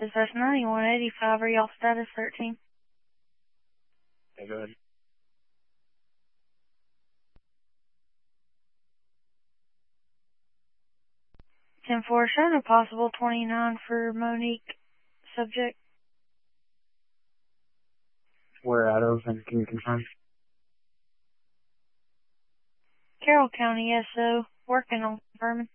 Dispatch 9185, are y'all status 13? Okay, go ahead. 10-4, showing a possible 29 for Monique, subject. Where out of, and can you confirm? Carroll County SO, working on confirming.